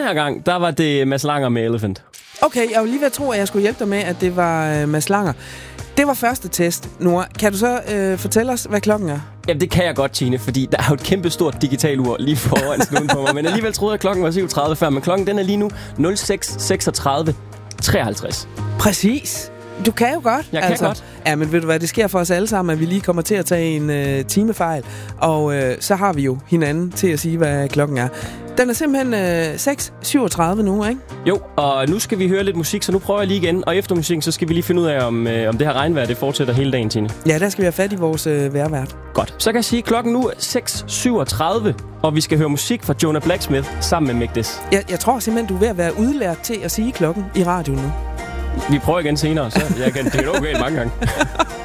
her gang, der var det Mads Langer med Elephant. Okay, jeg var lige ved at tro, at jeg skulle hjælpe dig med, at det var Mads Langer. Det var første test, Nora. Kan du så fortælle os, hvad klokken er? Jamen, det kan jeg godt, Tine, fordi der er jo et kæmpe stort digitalur lige foran snuden på mig. Men alligevel troede jeg, at klokken var 7.30 før. Men klokken den er lige nu 06.36.53. Præcis. Du kan jo godt. Jeg kan godt. Ja, men ved du hvad, det sker for os alle sammen, at vi lige kommer til at tage en timefejl. Og så har vi jo hinanden til at sige, hvad klokken er. Den er simpelthen 6.37 nu, ikke? Jo, og nu skal vi høre lidt musik, så nu prøver jeg lige igen. Og efter musikken, så skal vi lige finde ud af, om det her regnvejr, det fortsætter hele dagen, Tine. Ja, der skal vi have fat i vores vejrvært. Godt. Så kan jeg sige, at klokken nu er 6.37, og vi skal høre musik fra Jonah Blacksmith sammen med Mick Diss. Jeg tror simpelthen, du er ved at være udlært til at sige klokken i radioen nu. Vi prøver igen senere, så jeg kan det er okay mange gange.